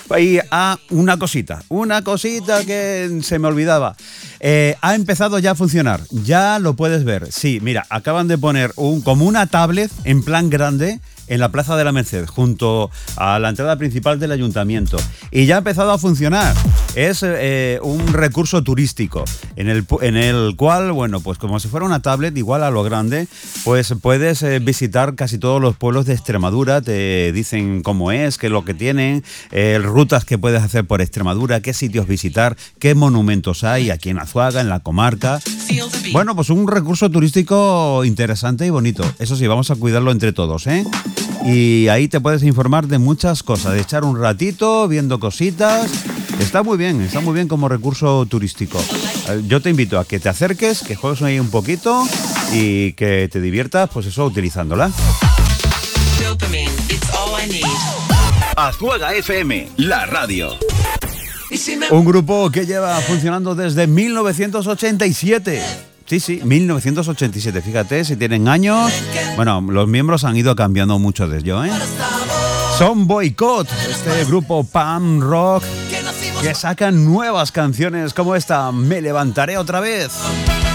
Y una cosita que se me olvidaba. Ha empezado ya a funcionar, ya lo puedes ver. Sí, mira, acaban de poner como una tablet en plan grande en la Plaza de la Merced, junto a la entrada principal del ayuntamiento. Y ya ha empezado a funcionar. Es un recurso turístico en el cual, bueno, pues como si fuera una tablet igual a lo grande, pues puedes visitar casi todos los pueblos de Extremadura. Te dicen cómo es, qué es lo que tienen, rutas que puedes hacer por Extremadura, qué sitios visitar, qué monumentos hay aquí en Azuaga, en la comarca. Bueno, pues un recurso turístico interesante y bonito. Eso sí, vamos a cuidarlo entre todos, ¿eh? Y ahí te puedes informar de muchas cosas, de echar un ratito viendo cositas. Está muy bien como recurso turístico. Yo te invito a que te acerques, que juegues ahí un poquito y que te diviertas, pues eso, utilizándola. Azuaga FM, la radio. Un grupo que lleva funcionando desde 1987. Sí, 1987, fíjate, si tienen años. Bueno, los miembros han ido cambiando mucho de ello, ¿eh? Son Boycott, este grupo punk rock que sacan nuevas canciones como esta, Me levantaré otra vez.